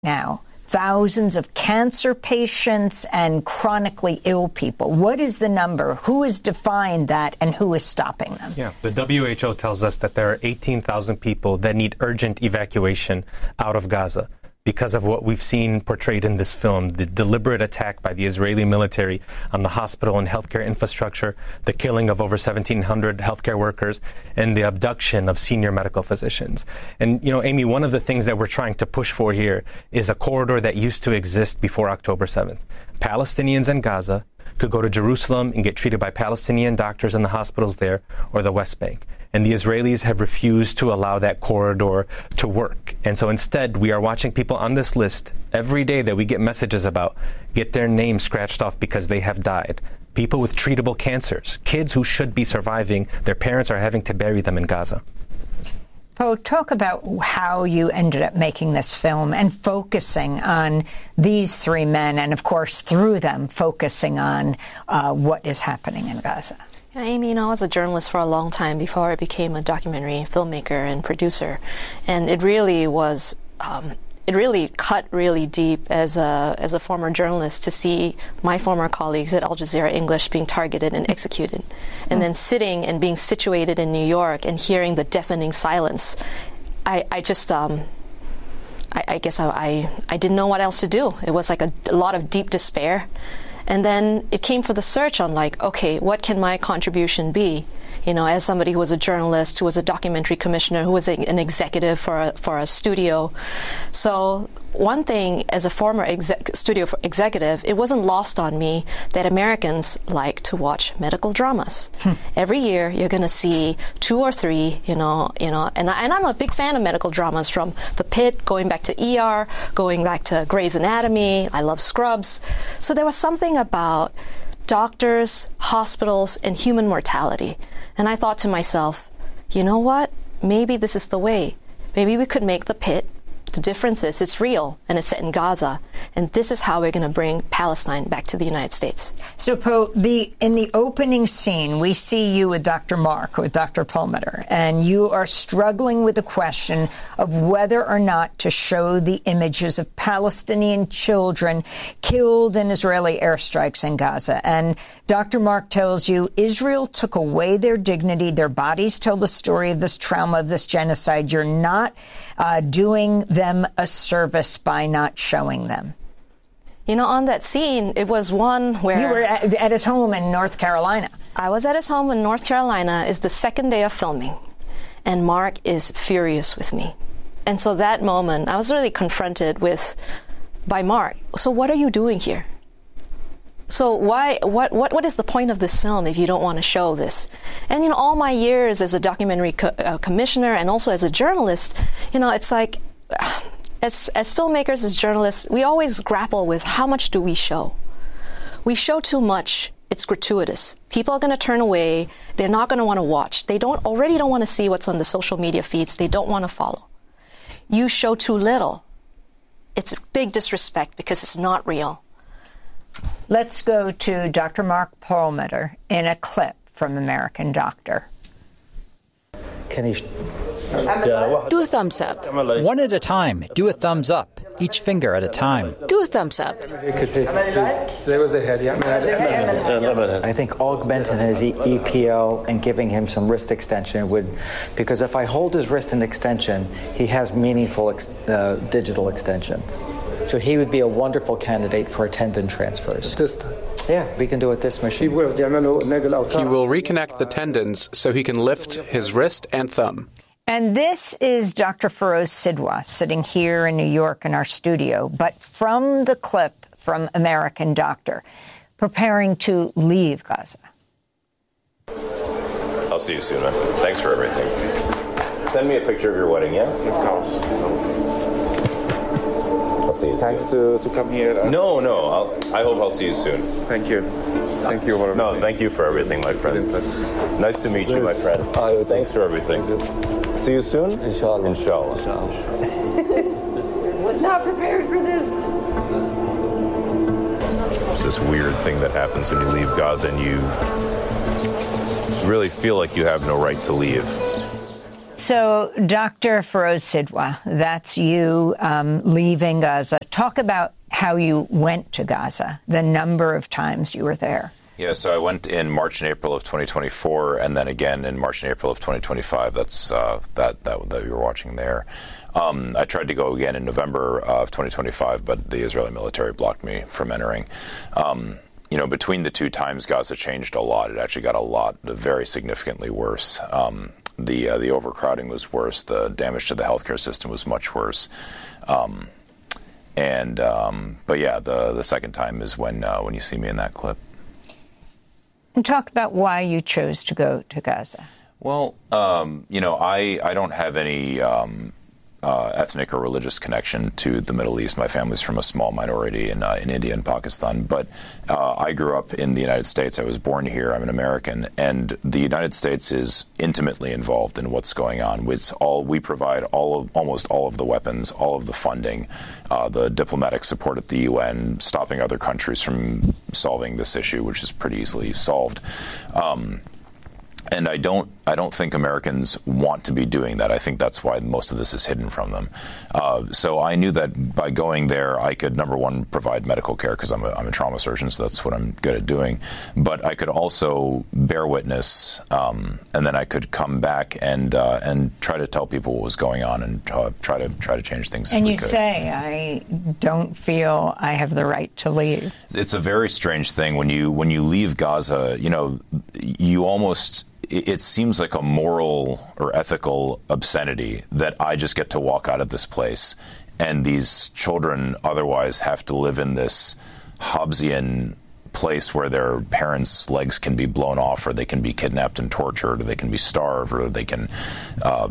now. Thousands of cancer patients and chronically ill people. What is the number? Who has defined that and who is stopping them? Yeah, the WHO tells us that there are 18,000 people that need urgent evacuation out of Gaza because of what we've seen portrayed in this film, the deliberate attack by the Israeli military on the hospital and healthcare infrastructure, the killing of over 1,700 healthcare workers, and the abduction of senior medical physicians. And, you know, Amy, one of the things that we're trying to push for here is a corridor that used to exist before October 7th. Palestinians in Gaza could go to Jerusalem and get treated by Palestinian doctors in the hospitals there, or the West Bank. And the Israelis have refused to allow that corridor to work. And so instead, we are watching people on this list every day that we get messages about get their names scratched off because they have died. People with treatable cancers, kids who should be surviving, their parents are having to bury them in Gaza. Poe, talk about how you ended up making this film and focusing on these three men and, of course, through them, focusing on what is happening in Gaza. Yeah, Amy, you know, I was a journalist for a long time before I became a documentary filmmaker and producer. And it really was, it really cut really deep as a former journalist to see my former colleagues at Al Jazeera English being targeted and executed. And then sitting and being situated in New York and hearing the deafening silence. I guess I didn't know what else to do. It was like a lot of deep despair. And then it came for the search on, like, okay, what can my contribution be? You know, as somebody who was a journalist, who was a documentary commissioner, who was an executive for a studio. So one thing, as a former studio executive, it wasn't lost on me that Americans like to watch medical dramas. Every year, you're going to see 2 or 3, and I'm a big fan of medical dramas, from The Pit, going back to ER, going back to Grey's Anatomy. I love Scrubs. So there was something about doctors, hospitals, and human mortality. And I thought to myself, you know what? Maybe this is the way. Maybe we could make The Pit. The difference is it's real and it's set in Gaza. And this is how we're going to bring Palestine back to the United States. So, Poe, in the opening scene, we see you with Dr. Mark, with Dr. Perlmutter, and you are struggling with the question of whether or not to show the images of Palestinian children killed in Israeli airstrikes in Gaza. And Dr. Mark tells you Israel took away their dignity. Their bodies tell the story of this trauma, of this genocide. You're not doing them a service by not showing them. You know, on that scene, it was one where... You were at his home in North Carolina. I was at his home in North Carolina. It's the second day of filming, and Mark is furious with me. And so that moment, I was really confronted by Mark. So what are you doing here? So what is the point of this film if you don't want to show this? And, you know, all my years as a documentary commissioner and also as a journalist, you know, it's like, as filmmakers, as journalists, we always grapple with how much do we show? We show too much, it's gratuitous. People are going to turn away. They're not going to want to watch. They already don't want to see what's on the social media feeds. They don't want to follow. You show too little. It's a big disrespect because it's not real. Let's go to Dr. Mark Perlmutter in a clip from American Doctor. Do a thumbs up. One at a time. Do a thumbs up. Each finger at a time. Do a thumbs up. I think augmenting his EPO and giving him some wrist extension would, because if I hold his wrist in extension, he has meaningful digital extension. So he would be a wonderful candidate for tendon transfers. This time? Yeah, we can do it this machine. He will reconnect the tendons so he can lift his wrist and thumb. And this is Dr. Feroz Sidwa sitting here in New York in our studio, but from the clip from American Doctor, preparing to leave Gaza. I'll see you soon, man. Thanks for everything. Send me a picture of your wedding, yeah? Of course. I'll see you soon. Thanks to come here. No. I hope I'll see you soon. Thank you. Thank you for everything. No, thank you for everything, my friend. Nice to meet you, my friend. Thanks for everything. See you soon? Inshallah. Was not prepared for this. It's this weird thing that happens when you leave Gaza and you really feel like you have no right to leave. So, Dr. Feroz Sidwa, that's you leaving Gaza. Talk about how you went to Gaza, the number of times you were there. Yeah, so I went in March and April of 2024, and then again in March and April of 2025. That's that you're watching there. I tried to go again in November of 2025, but the Israeli military blocked me from entering. Between the two times, Gaza changed a lot. It actually got very significantly worse. The overcrowding was worse. The damage to the healthcare system was much worse. But yeah, the second time is when you see me in that clip. And talk about why you chose to go to Gaza. Well, I don't have any ethnic or religious connection to the Middle East. My family's from a small minority in India and Pakistan. But I grew up in the United States. I was born here. I'm an American. And the United States is intimately involved in what's going on. We provide almost all of the weapons, all of the funding, the diplomatic support at the UN, stopping other countries from solving this issue, which is pretty easily solved. And I don't think Americans want to be doing that. I think that's why most of this is hidden from them. So I knew that by going there, I could, number one, provide medical care because I'm a trauma surgeon, so that's what I'm good at doing. But I could also bear witness, and then I could come back and try to tell people what was going on and try to change things. And you say, I don't feel I have the right to leave. It's a very strange thing when you leave Gaza. You almost. It seems like a moral or ethical obscenity that I just get to walk out of this place and these children otherwise have to live in this Hobbesian place where their parents' legs can be blown off, or they can be kidnapped and tortured, or they can be starved, or they can, How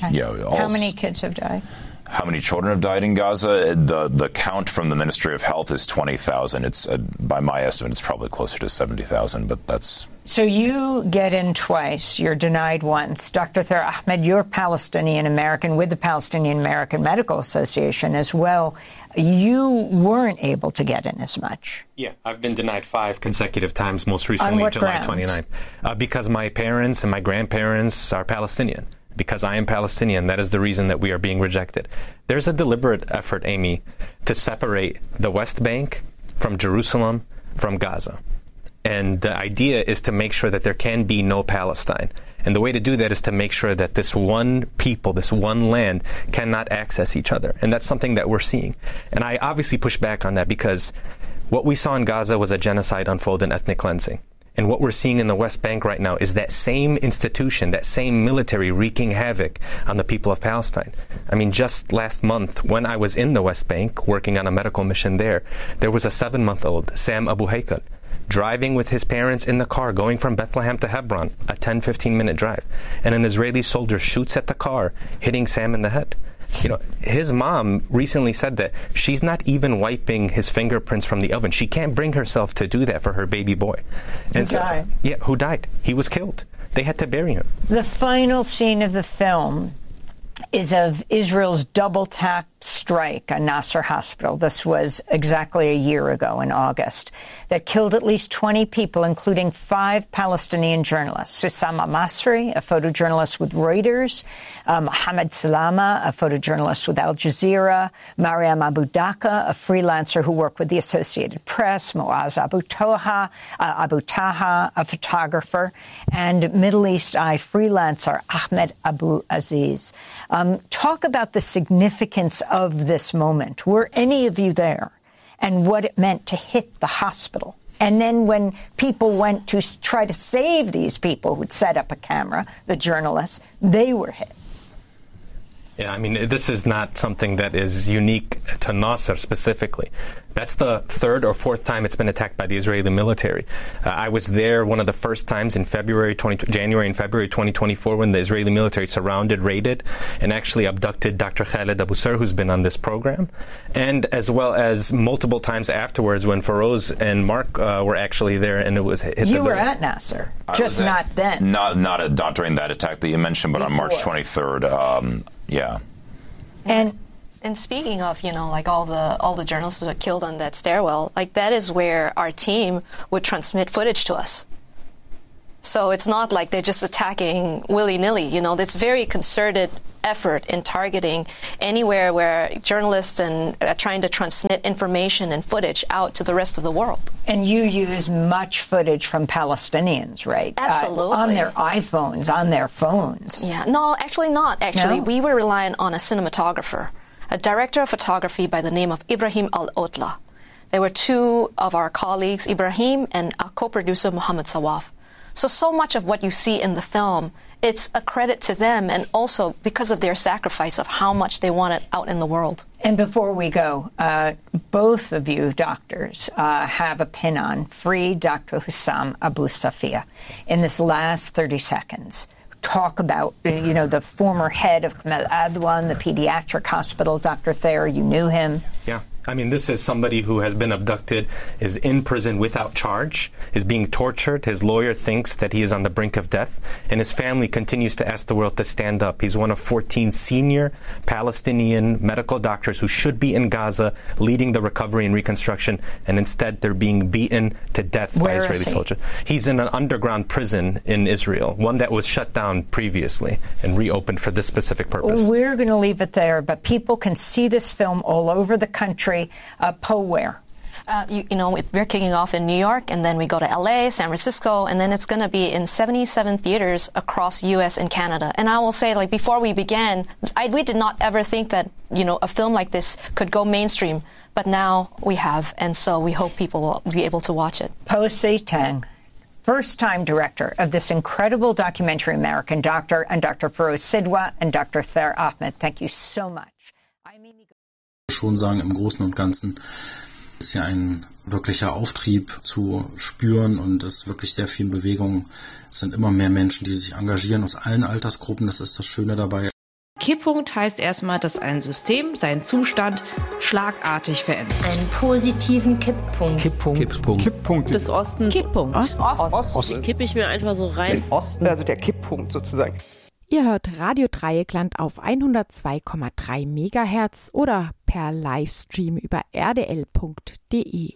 many kids have died? How many children have died in Gaza? The count from the Ministry of Health is 20,000. It's by my estimate, it's probably closer to 70,000, but that's... So you get in twice. You're denied once. Dr. Thaher Ahmed, you're Palestinian-American with the Palestinian-American Medical Association as well. You weren't able to get in as much. Yeah, I've been denied 5 consecutive times, most recently July 29th. Because my parents and my grandparents are Palestinian. Because I am Palestinian, that is the reason that we are being rejected. There's a deliberate effort, Amy, to separate the West Bank from Jerusalem, from Gaza. And the idea is to make sure that there can be no Palestine. And the way to do that is to make sure that this one people, this one land, cannot access each other. And that's something that we're seeing. And I obviously push back on that because what we saw in Gaza was a genocide unfold in ethnic cleansing. And what we're seeing in the West Bank right now is that same institution, that same military wreaking havoc on the people of Palestine. I mean, just last month, when I was in the West Bank working on a medical mission there was a 7-month-old, Sam Abu Haykal, driving with his parents in the car, going from Bethlehem to Hebron, a 10-15-minute drive. And an Israeli soldier shoots at the car, hitting Sam in the head. His mom recently said that she's not even wiping his fingerprints from the oven. She can't bring herself to do that for her baby boy. Who died? Yeah, who died? He was killed. They had to bury him. The final scene of the film is of Israel's double-tap strike on Nasser Hospital. This was exactly a year ago in August, that killed at least 20 people, including 5 Palestinian journalists. Hussam al-Masri, a photojournalist with Reuters, Mohammed Salama, a photojournalist with Al Jazeera, Mariam Abu Daqqa, a freelancer who worked with the Associated Press, Moaz Abu Taha, a photographer, and Middle East Eye freelancer Ahmed Abu Aziz. Talk about the significance of this moment. Were any of you there? And what it meant to hit the hospital? And then when people went to try to save these people who'd set up a camera, the journalists, they were hit. Yeah, I mean, this is not something that is unique to Nasser specifically. That's the 3rd or 4th time it's been attacked by the Israeli military. I was there one of the first times in January and February 2024 when the Israeli military surrounded, raided, and actually abducted Dr. Khaled Abu Sir, who's been on this program, and as well as multiple times afterwards when Feroz and Mark were actually there, and it was hit. You were at Nasser, just not then. Not during that attack that you mentioned, but on March 23rd. Yeah. And speaking of, like all the journalists who were killed on that stairwell, like that is where our team would transmit footage to us. So it's not like they're just attacking willy-nilly, you know. It's very concerted effort in targeting anywhere where journalists are trying to transmit information and footage out to the rest of the world. And you use much footage from Palestinians, right? Absolutely. On their iPhones, on their phones. Yeah, no, actually not. Actually, No? we were relying on a cinematographer, a director of photography by the name of Ibrahim Al-Otla. There were two of our colleagues, Ibrahim and our co-producer, Mohammed Sawaf. So much of what you see in the film, it's a credit to them, and also because of their sacrifice of how much they want it out in the world. And before we go, both of you doctors have a pin on Free Dr. Hussam Abu Safia. In this last 30 seconds, talk about, the former head of Kamel Adwan, the pediatric hospital, Dr. Thayer, you knew him. Yeah. I mean, this is somebody who has been abducted, is in prison without charge, is being tortured. His lawyer thinks that he is on the brink of death, and his family continues to ask the world to stand up. He's one of 14 senior Palestinian medical doctors who should be in Gaza leading the recovery and reconstruction, and instead they're being beaten to death by Israeli soldiers. He's in an underground prison in Israel, one that was shut down previously and reopened for this specific purpose. We're going to leave it there, but people can see this film all over the country. Poe, where? We're kicking off in New York, and then we go to LA, San Francisco, and then it's going to be in 77 theaters across U.S. and Canada. And I will say, before we began, we did not ever think that, a film like this could go mainstream. But now we have, and so we hope people will be able to watch it. Poe Tang, first-time director of this incredible documentary, American Doctor, and Dr. Feroz Sidwa and Dr. Thayer Ahmed. Thank you so much. Schon sagen, im Großen und Ganzen ist ja ein wirklicher Auftrieb zu spüren und es ist wirklich sehr viel Bewegung. Es sind immer mehr Menschen, die sich engagieren aus allen Altersgruppen. Das ist das Schöne dabei. Kipppunkt heißt erstmal, dass ein System seinen Zustand schlagartig verändert. Einen positiven Kipppunkt. Kipppunkt. Des Ostens. Kipppunkt. Ost. Kippe ich mir einfach so rein. Osten, also der Kipppunkt sozusagen. Ihr hört Radio Dreieckland auf 102,3 MHz oder per Livestream über rdl.de.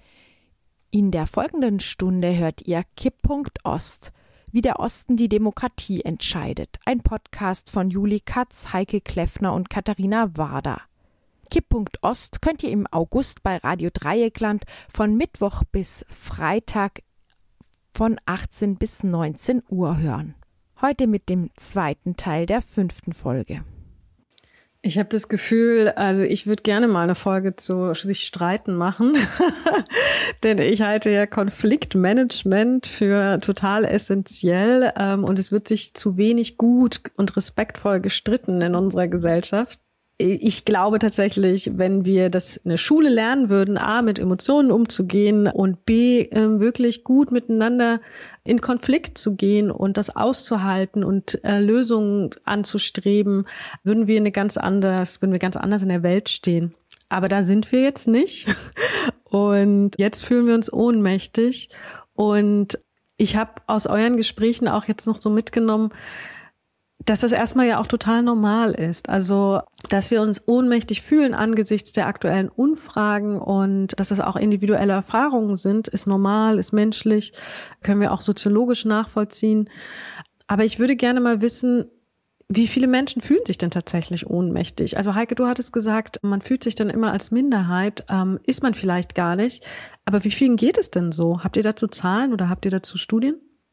In der folgenden Stunde hört ihr Kipppunkt Ost, wie der Osten die Demokratie entscheidet. Ein Podcast von Juli Katz, Heike Kleffner und Katharina Warder. Kipppunkt Ost könnt ihr im August bei Radio Dreieckland von Mittwoch bis Freitag von 18 bis 19 Uhr hören. Heute mit dem zweiten Teil der 5. Folge. Ich habe das Gefühl, also ich würde gerne mal eine Folge zu sich streiten machen, denn ich halte ja Konfliktmanagement für total essentiell und es wird sich zu wenig gut und respektvoll gestritten in unserer Gesellschaft. Ich glaube tatsächlich, wenn wir das in der Schule lernen würden, A, mit Emotionen umzugehen und B, wirklich gut miteinander in Konflikt zu gehen und das auszuhalten und Lösungen anzustreben, würden wir ganz anders in der Welt stehen. Aber da sind wir jetzt nicht. Und jetzt fühlen wir uns ohnmächtig. Und ich habe aus euren Gesprächen auch jetzt noch so mitgenommen, dass das erstmal ja auch total normal ist. Also, dass wir uns ohnmächtig fühlen angesichts der aktuellen Umfragen und dass das auch individuelle Erfahrungen sind, ist normal, ist menschlich, können wir auch soziologisch nachvollziehen. Aber ich würde gerne mal wissen, wie viele Menschen fühlen sich denn tatsächlich ohnmächtig? Also Heike, du hattest gesagt, man fühlt sich dann immer als Minderheit, ist man vielleicht gar nicht. Aber wie vielen geht es denn so? Habt ihr dazu Zahlen oder habt ihr dazu Studien?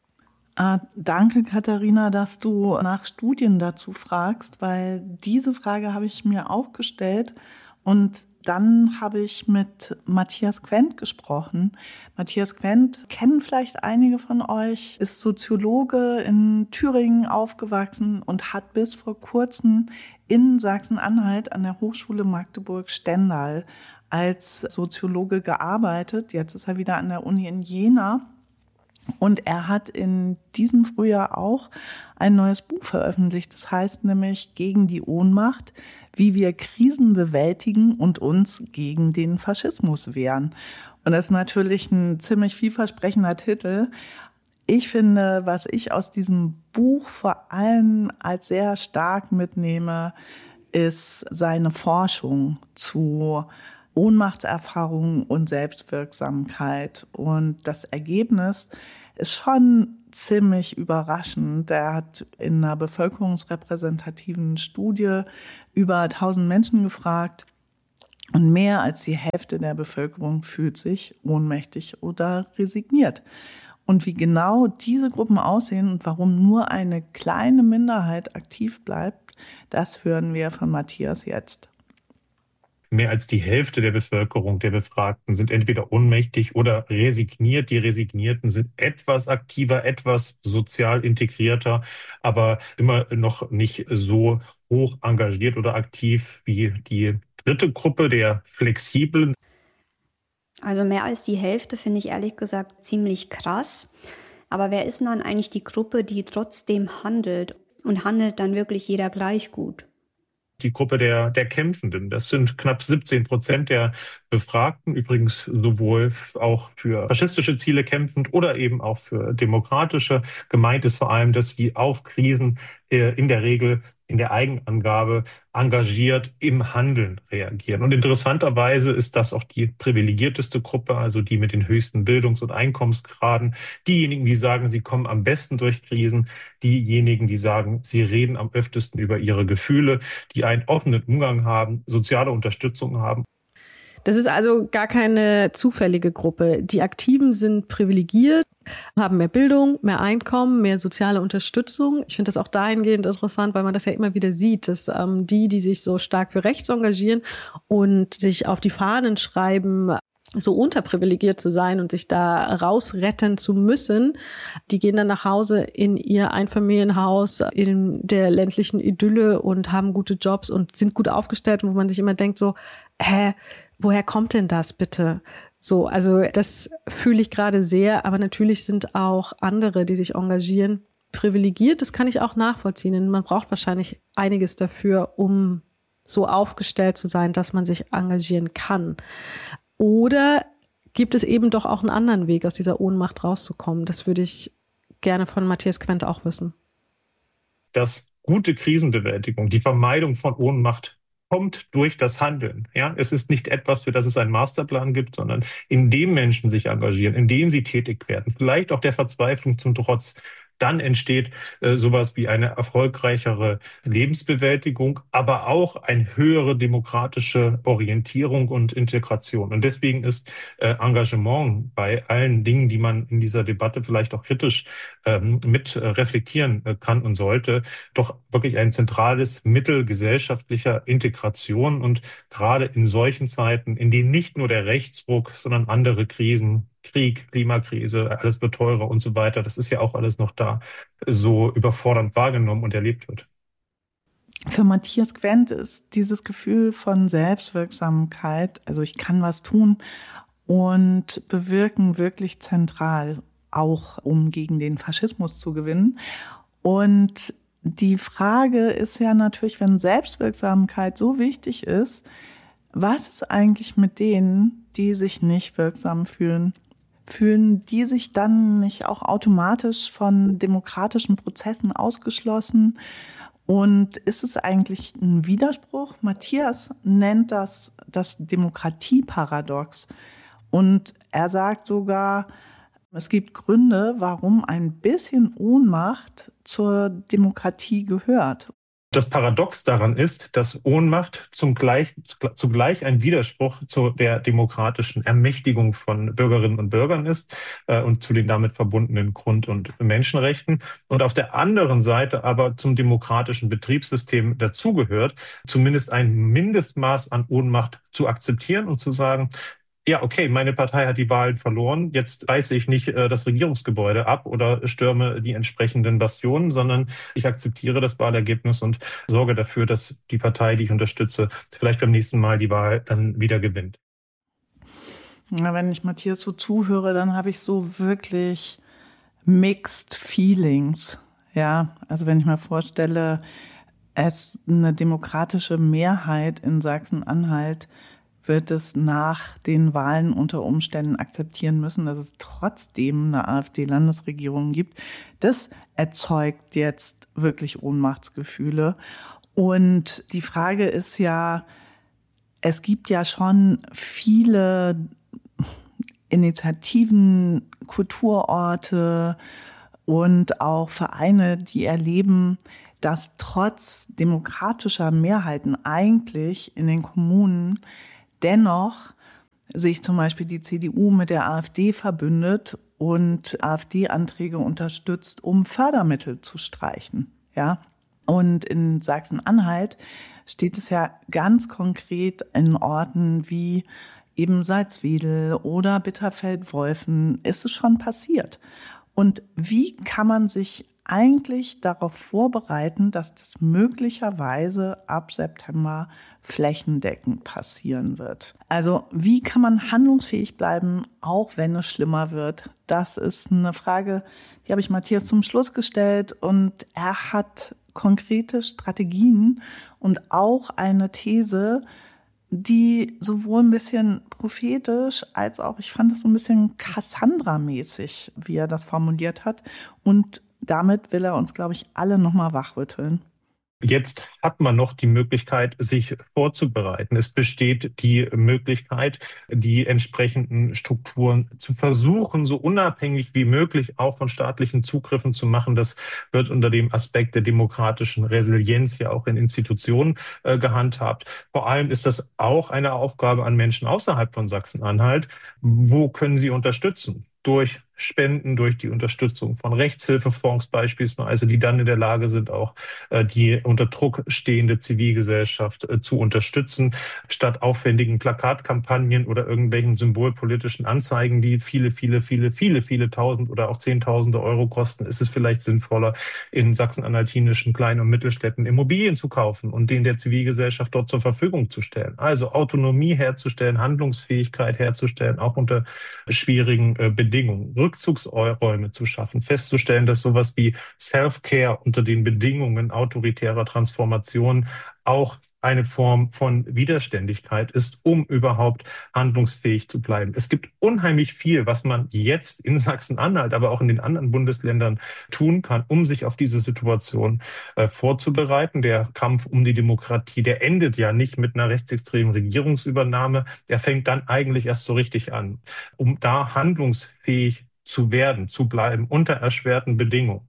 Danke, Katharina, dass du nach Studien dazu fragst, weil diese Frage habe ich mir auch gestellt und dann habe ich mit Matthias Quent gesprochen. Matthias Quent kennen vielleicht einige von euch, ist Soziologe in Thüringen aufgewachsen und hat bis vor kurzem in Sachsen-Anhalt an der Hochschule Magdeburg-Stendal als Soziologe gearbeitet. Jetzt ist er wieder an der Uni in Jena. Und er hat in diesem Frühjahr auch ein neues Buch veröffentlicht. Das heißt nämlich Gegen die Ohnmacht, wie wir Krisen bewältigen und uns gegen den Faschismus wehren. Und das ist natürlich ein ziemlich vielversprechender Titel. Ich finde, was ich aus diesem Buch vor allem als sehr stark mitnehme, ist seine Forschung zu Ohnmachtserfahrungen und Selbstwirksamkeit. Und das Ergebnis ist schon ziemlich überraschend. Er hat in einer bevölkerungsrepräsentativen Studie über 1000 Menschen gefragt und mehr als die Hälfte der Bevölkerung fühlt sich ohnmächtig oder resigniert. Und wie genau diese Gruppen aussehen und warum nur eine kleine Minderheit aktiv bleibt, das hören wir von Matthias jetzt. Mehr als die Hälfte der Bevölkerung, der Befragten, sind entweder ohnmächtig oder resigniert. Die Resignierten sind etwas aktiver, etwas sozial integrierter, aber immer noch nicht so hoch engagiert oder aktiv wie die dritte Gruppe der Flexiblen. Also mehr als die Hälfte finde ich ehrlich gesagt ziemlich krass. Aber wer ist denn dann eigentlich die Gruppe, die trotzdem handelt? Und handelt dann wirklich jeder gleich gut? Die Gruppe der Kämpfenden. Das sind knapp 17% der Befragten, übrigens sowohl auch für faschistische Ziele kämpfend oder eben auch für demokratische. Gemeint ist vor allem, dass die auf Krisen in der Regel in der Eigenangabe engagiert im Handeln reagieren. Und interessanterweise ist das auch die privilegierteste Gruppe, also die mit den höchsten Bildungs- und Einkommensgraden. Diejenigen, die sagen, sie kommen am besten durch Krisen. Diejenigen, die sagen, sie reden am öftesten über ihre Gefühle, die einen offenen Umgang haben, soziale Unterstützung haben. Das ist also gar keine zufällige Gruppe. Die Aktiven sind privilegiert, haben mehr Bildung, mehr Einkommen, mehr soziale Unterstützung. Ich finde das auch dahingehend interessant, weil man das ja immer wieder sieht, dass die sich so stark für rechts engagieren und sich auf die Fahnen schreiben, so unterprivilegiert zu sein und sich da rausretten zu müssen, die gehen dann nach Hause in ihr Einfamilienhaus in der ländlichen Idylle und haben gute Jobs und sind gut aufgestellt, wo man sich immer denkt so, woher kommt denn das bitte? So, also das fühle ich gerade sehr, aber natürlich sind auch andere, die sich engagieren, privilegiert. Das kann ich auch nachvollziehen, denn man braucht wahrscheinlich einiges dafür, um so aufgestellt zu sein, dass man sich engagieren kann. Oder gibt es eben doch auch einen anderen Weg, aus dieser Ohnmacht rauszukommen? Das würde ich gerne von Matthias Quent auch wissen. Dass gute Krisenbewältigung, die Vermeidung von Ohnmacht kommt durch das Handeln. Ja, es ist nicht etwas, für das es einen Masterplan gibt, sondern indem Menschen sich engagieren, indem sie tätig werden, vielleicht auch der Verzweiflung zum Trotz. Dann entsteht sowas wie eine erfolgreichere Lebensbewältigung, aber auch eine höhere demokratische Orientierung und Integration. Und deswegen ist Engagement bei allen Dingen, die man in dieser Debatte vielleicht auch kritisch mit reflektieren kann und sollte, doch wirklich ein zentrales Mittel gesellschaftlicher Integration. Und gerade in solchen Zeiten, in denen nicht nur der Rechtsruck, sondern andere Krisen, Krieg, Klimakrise, alles wird teurer und so weiter, das ist ja auch alles noch da, so überfordernd wahrgenommen und erlebt wird. Für Matthias Quent ist dieses Gefühl von Selbstwirksamkeit, also ich kann was tun und bewirken, wirklich zentral, auch um gegen den Faschismus zu gewinnen. Und die Frage ist ja natürlich, wenn Selbstwirksamkeit so wichtig ist, was ist eigentlich mit denen, die sich nicht wirksam fühlen? Fühlen die sich dann nicht auch automatisch von demokratischen Prozessen ausgeschlossen? Und ist es eigentlich ein Widerspruch? Matthias nennt das Demokratieparadox. Und er sagt sogar, es gibt Gründe, warum ein bisschen Ohnmacht zur Demokratie gehört. Das Paradox daran ist, dass Ohnmacht zugleich ein Widerspruch zu der demokratischen Ermächtigung von Bürgerinnen und Bürgern ist und zu den damit verbundenen Grund- und Menschenrechten. Und auf der anderen Seite aber zum demokratischen Betriebssystem dazugehört, zumindest ein Mindestmaß an Ohnmacht zu akzeptieren und zu sagen, ja, okay, meine Partei hat die Wahlen verloren, jetzt reiße ich nicht das Regierungsgebäude ab oder stürme die entsprechenden Bastionen, sondern ich akzeptiere das Wahlergebnis und sorge dafür, dass die Partei, die ich unterstütze, vielleicht beim nächsten Mal die Wahl dann wieder gewinnt. Na, wenn ich Matthias so zuhöre, dann habe ich so wirklich mixed feelings. Ja, also wenn ich mir vorstelle, es eine demokratische Mehrheit in Sachsen-Anhalt wird es nach den Wahlen unter Umständen akzeptieren müssen, dass es trotzdem eine AfD-Landesregierung gibt. Das erzeugt jetzt wirklich Ohnmachtsgefühle. Und die Frage ist ja, es gibt ja schon viele Initiativen, Kulturorte, und auch Vereine, die erleben, dass trotz demokratischer Mehrheiten eigentlich in den Kommunen dennoch sich zum Beispiel die CDU mit der AfD verbündet und AfD-Anträge unterstützt, um Fördermittel zu streichen. Ja? Und in Sachsen-Anhalt steht es ja ganz konkret in Orten wie eben Salzwedel oder Bitterfeld-Wolfen, ist es schon passiert. Und wie kann man sich eigentlich darauf vorbereiten, dass das möglicherweise ab September flächendeckend passieren wird? Also wie kann man handlungsfähig bleiben, auch wenn es schlimmer wird? Das ist eine Frage, die habe ich Matthias zum Schluss gestellt und er hat konkrete Strategien und auch eine These, die sowohl ein bisschen prophetisch als auch, ich fand es so ein bisschen Cassandra-mäßig, wie er das formuliert hat. Und damit will er uns, glaube ich, alle nochmal wachrütteln. Jetzt hat man noch die Möglichkeit, sich vorzubereiten. Es besteht die Möglichkeit, die entsprechenden Strukturen zu versuchen, so unabhängig wie möglich auch von staatlichen Zugriffen zu machen. Das wird unter dem Aspekt der demokratischen Resilienz ja auch in Institutionen gehandhabt. Vor allem ist das auch eine Aufgabe an Menschen außerhalb von Sachsen-Anhalt. Wo können sie unterstützen? Durch Spenden, durch die Unterstützung von Rechtshilfefonds beispielsweise, die dann in der Lage sind, auch die unter Druck stehende Zivilgesellschaft zu unterstützen, statt aufwendigen Plakatkampagnen oder irgendwelchen symbolpolitischen Anzeigen, die viele Tausend oder auch Zehntausende Euro kosten, ist es vielleicht sinnvoller, in sachsen-anhaltinischen Klein- und Mittelstädten Immobilien zu kaufen und den der Zivilgesellschaft dort zur Verfügung zu stellen. Also Autonomie herzustellen, Handlungsfähigkeit herzustellen, auch unter schwierigen Bedingungen. Rückzugsräume zu schaffen, festzustellen, dass sowas wie Self-Care unter den Bedingungen autoritärer Transformation auch eine Form von Widerständigkeit ist, um überhaupt handlungsfähig zu bleiben. Es gibt unheimlich viel, was man jetzt in Sachsen-Anhalt, aber auch in den anderen Bundesländern tun kann, um sich auf diese Situation vorzubereiten. Der Kampf um die Demokratie, der endet ja nicht mit einer rechtsextremen Regierungsübernahme. Der fängt dann eigentlich erst so richtig an, um da handlungsfähig zu werden, zu bleiben, unter erschwerten Bedingungen.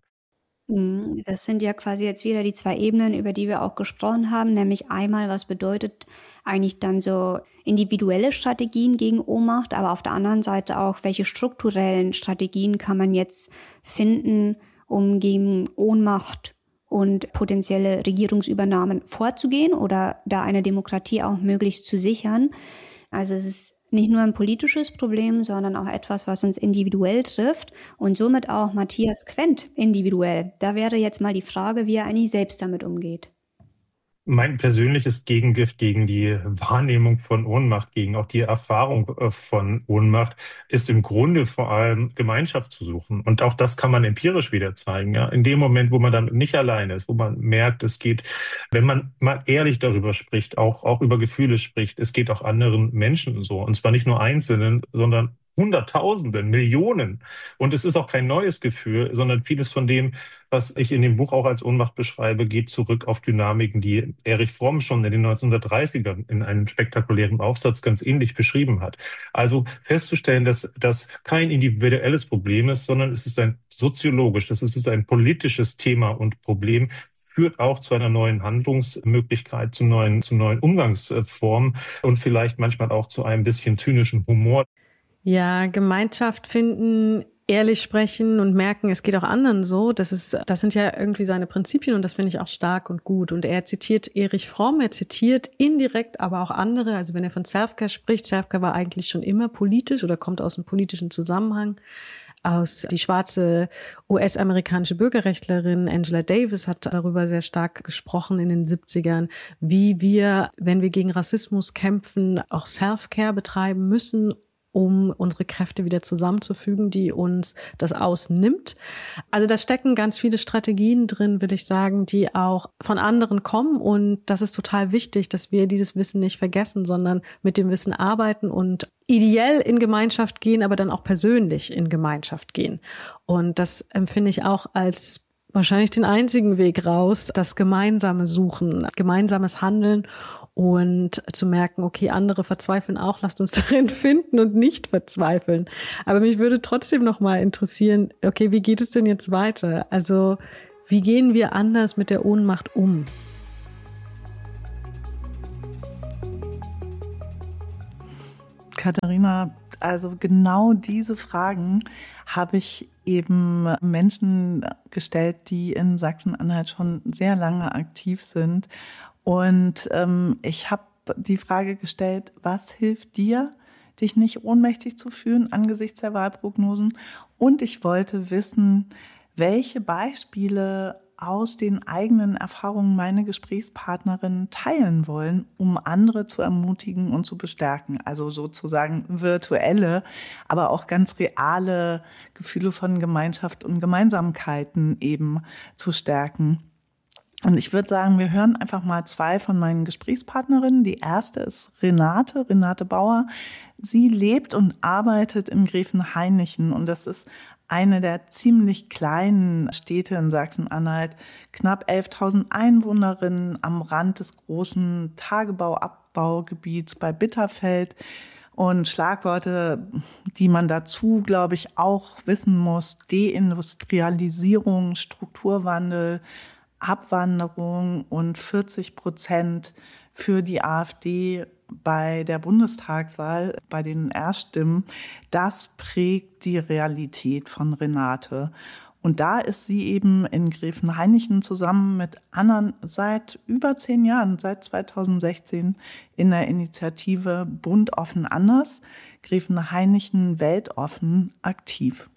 Das sind ja quasi jetzt wieder die zwei Ebenen, über die wir auch gesprochen haben, nämlich einmal, was bedeutet eigentlich dann so individuelle Strategien gegen Ohnmacht, aber auf der anderen Seite auch, welche strukturellen Strategien kann man jetzt finden, um gegen Ohnmacht und potenzielle Regierungsübernahmen vorzugehen oder da eine Demokratie auch möglichst zu sichern. Also es ist nicht nur ein politisches Problem, sondern auch etwas, was uns individuell trifft und somit auch Matthias Quent individuell. Da wäre jetzt mal die Frage, wie er eigentlich selbst damit umgeht. Mein persönliches Gegengift gegen die Wahrnehmung von Ohnmacht, gegen auch die Erfahrung von Ohnmacht, ist im Grunde vor allem Gemeinschaft zu suchen. Und auch das kann man empirisch wieder zeigen. Ja? In dem Moment, wo man damit nicht alleine ist, wo man merkt, es geht, wenn man mal ehrlich darüber spricht, auch über Gefühle spricht, es geht auch anderen Menschen so. Und zwar nicht nur Einzelnen, sondern Hunderttausenden, Millionen. Und es ist auch kein neues Gefühl, sondern vieles von dem, was ich in dem Buch auch als Ohnmacht beschreibe, geht zurück auf Dynamiken, die Erich Fromm schon in den 1930ern in einem spektakulären Aufsatz ganz ähnlich beschrieben hat. Also festzustellen, dass das kein individuelles Problem ist, sondern es ist ein soziologisches, es ist ein politisches Thema und Problem, führt auch zu einer neuen Handlungsmöglichkeit, zu neuen Umgangsformen und vielleicht manchmal auch zu einem bisschen zynischen Humor. Ja, Gemeinschaft finden, ehrlich sprechen und merken, es geht auch anderen so. Das sind ja irgendwie seine Prinzipien und das finde ich auch stark und gut. Und er zitiert Erich Fromm, er zitiert indirekt aber auch andere. Also wenn er von Selfcare spricht, Selfcare war eigentlich schon immer politisch oder kommt aus einem politischen Zusammenhang. Die schwarze US-amerikanische Bürgerrechtlerin Angela Davis hat darüber sehr stark gesprochen in den 70ern, wie wir, wenn wir gegen Rassismus kämpfen, auch Self-Care betreiben müssen, um unsere Kräfte wieder zusammenzufügen, die uns das ausnimmt. Also da stecken ganz viele Strategien drin, will ich sagen, die auch von anderen kommen. Und das ist total wichtig, dass wir dieses Wissen nicht vergessen, sondern mit dem Wissen arbeiten und ideell in Gemeinschaft gehen, aber dann auch persönlich in Gemeinschaft gehen. Und das empfinde ich auch als wahrscheinlich den einzigen Weg raus, das gemeinsame Suchen, gemeinsames Handeln und zu merken, okay, andere verzweifeln auch, lasst uns darin finden und nicht verzweifeln. Aber mich würde trotzdem noch mal interessieren, okay, wie geht es denn jetzt weiter? Also, wie gehen wir anders mit der Ohnmacht um? Katharina, also genau diese Fragen habe ich eben Menschen gestellt, die in Sachsen-Anhalt schon sehr lange aktiv sind. Und ich habe die Frage gestellt, was hilft dir, dich nicht ohnmächtig zu fühlen angesichts der Wahlprognosen? Und ich wollte wissen, welche Beispiele aus den eigenen Erfahrungen meine Gesprächspartnerinnen teilen wollen, um andere zu ermutigen und zu bestärken. Also sozusagen virtuelle, aber auch ganz reale Gefühle von Gemeinschaft und Gemeinsamkeiten eben zu stärken. Und ich würde sagen, wir hören einfach mal 2 von meinen Gesprächspartnerinnen. Die erste ist Renate Bauer. Sie lebt und arbeitet in Gräfenhainichen und das ist eine der ziemlich kleinen Städte in Sachsen-Anhalt, knapp 11.000 Einwohnerinnen am Rand des großen Tagebauabbaugebiets bei Bitterfeld. Und Schlagworte, die man dazu, glaube ich, auch wissen muss: Deindustrialisierung, Strukturwandel, Abwanderung und 40% für die AfD bei der Bundestagswahl, bei den Erststimmen, das prägt die Realität von Renate. Und da ist sie eben in Gräfenhainichen zusammen mit anderen seit über 10 Jahren, seit 2016 in der Initiative Bund offen anders, Gräfenhainichen weltoffen aktiv.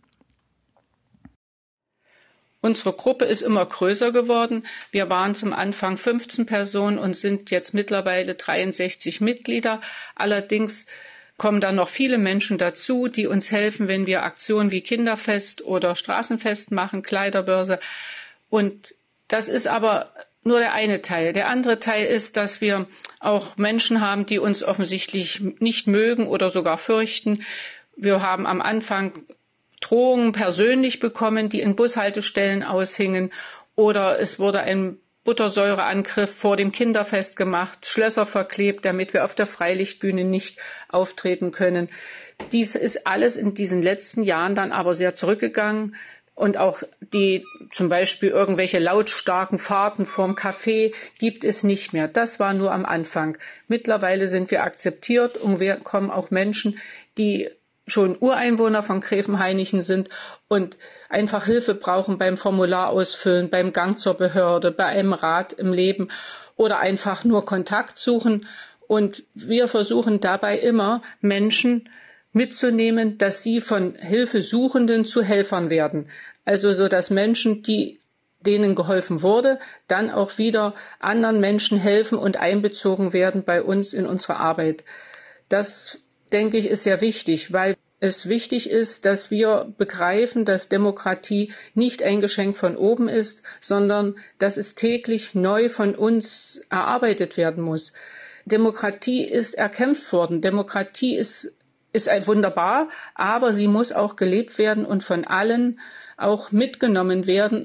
Unsere Gruppe ist immer größer geworden. Wir waren zum Anfang 15 Personen und sind jetzt mittlerweile 63 Mitglieder. Allerdings kommen da noch viele Menschen dazu, die uns helfen, wenn wir Aktionen wie Kinderfest oder Straßenfest machen, Kleiderbörse. Und das ist aber nur der eine Teil. Der andere Teil ist, dass wir auch Menschen haben, die uns offensichtlich nicht mögen oder sogar fürchten. Wir haben am Anfang Drohungen persönlich bekommen, die in Bushaltestellen aushingen, oder es wurde ein Buttersäureangriff vor dem Kinderfest gemacht, Schlösser verklebt, damit wir auf der Freilichtbühne nicht auftreten können. Dies ist alles in diesen letzten Jahren dann aber sehr zurückgegangen. Und auch die zum Beispiel irgendwelche lautstarken Fahrten vorm Café gibt es nicht mehr. Das war nur am Anfang. Mittlerweile sind wir akzeptiert und wir kommen auch Menschen, die schon Ureinwohner von Gräfenhainichen sind und einfach Hilfe brauchen beim Formular ausfüllen, beim Gang zur Behörde, bei einem Rat im Leben oder einfach nur Kontakt suchen. Und wir versuchen dabei immer, Menschen mitzunehmen, dass sie von Hilfesuchenden zu Helfern werden. Also so, dass Menschen, denen geholfen wurde, dann auch wieder anderen Menschen helfen und einbezogen werden bei uns in unsere Arbeit. Das, denke ich, ist sehr wichtig, weil es wichtig ist, dass wir begreifen, dass Demokratie nicht ein Geschenk von oben ist, sondern dass es täglich neu von uns erarbeitet werden muss. Demokratie ist erkämpft worden. Demokratie ist wunderbar, aber sie muss auch gelebt werden und von allen auch mitgenommen werden.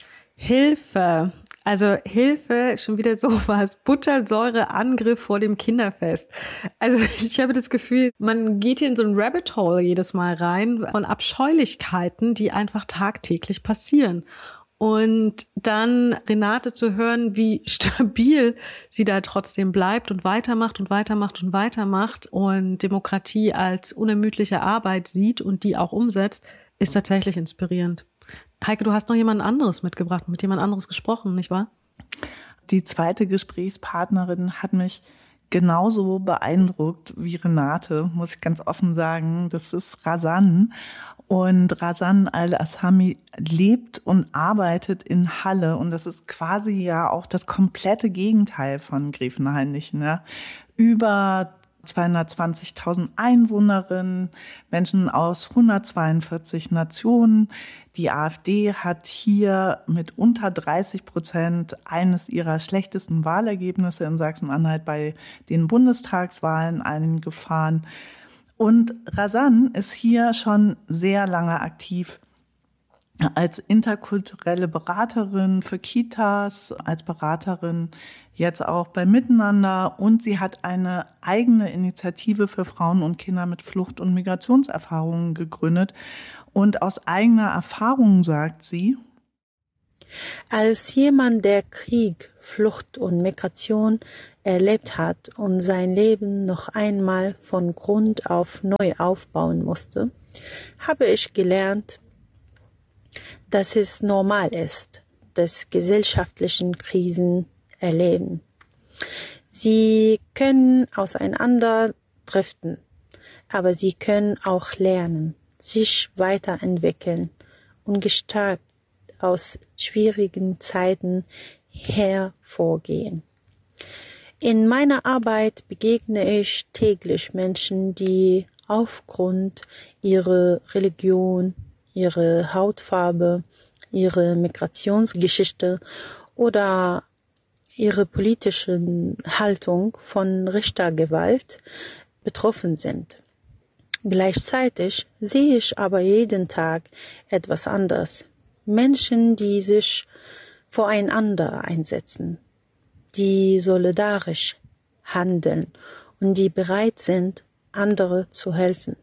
Hilfe. Also Hilfe, schon wieder sowas. Buttersäureangriff vor dem Kinderfest. Also ich habe das Gefühl, man geht hier in so ein Rabbit Hole jedes Mal rein von Abscheulichkeiten, die einfach tagtäglich passieren. Und dann Renate zu hören, wie stabil sie da trotzdem bleibt und weitermacht und weitermacht und weitermacht und Demokratie als unermüdliche Arbeit sieht und die auch umsetzt, ist tatsächlich inspirierend. Heike, du hast noch jemand anderes mitgebracht, mit jemand anderes gesprochen, nicht wahr? Die zweite Gesprächspartnerin hat mich genauso beeindruckt wie Renate, muss ich ganz offen sagen. Das ist Razan. Und Razan Al-Assami lebt und arbeitet in Halle. Und das ist quasi ja auch das komplette Gegenteil von Gräfenhainichen. Ja. Über 220.000 Einwohnerinnen, Menschen aus 142 Nationen. Die AfD hat hier mit unter 30% eines ihrer schlechtesten Wahlergebnisse in Sachsen-Anhalt bei den Bundestagswahlen eingefahren. Und Razan ist hier schon sehr lange aktiv. als interkulturelle Beraterin für Kitas, als Beraterin jetzt auch bei Miteinander, und sie hat eine eigene Initiative für Frauen und Kinder mit Flucht- und Migrationserfahrungen gegründet. Und aus eigener Erfahrung sagt sie: Als jemand, der Krieg, Flucht und Migration erlebt hat und sein Leben noch einmal von Grund auf neu aufbauen musste, habe ich gelernt, dass es normal ist, dass gesellschaftliche Krisen erleben. Sie können auseinanderdriften, aber sie können auch lernen, sich weiterentwickeln und gestärkt aus schwierigen Zeiten hervorgehen. In meiner Arbeit begegne ich täglich Menschen, die aufgrund ihrer Religion, ihre Hautfarbe, ihre Migrationsgeschichte oder ihre politische Haltung von Richtergewalt betroffen sind. Gleichzeitig sehe ich aber jeden Tag etwas anderes. Menschen, die sich voreinander einsetzen, die solidarisch handeln und die bereit sind, andere zu helfen.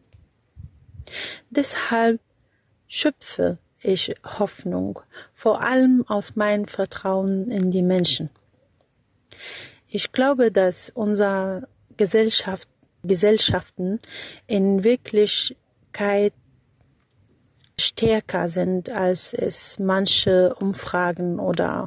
Deshalb schöpfe ich Hoffnung, vor allem aus meinem Vertrauen in die Menschen. Ich glaube, dass unsere Gesellschaften in Wirklichkeit stärker sind, als es manche Umfragen oder